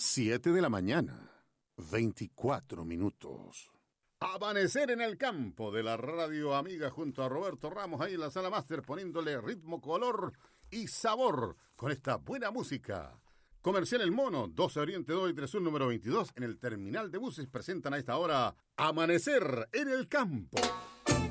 7 de la mañana, 24 minutos. Amanecer en el campo de la radio amiga junto a Roberto Ramos ahí en la sala máster poniéndole ritmo, color y sabor con esta buena música. Comercial El Mono, 12 Oriente 2 y 31 número 22 en el terminal de buses presentan a esta hora Amanecer en el campo.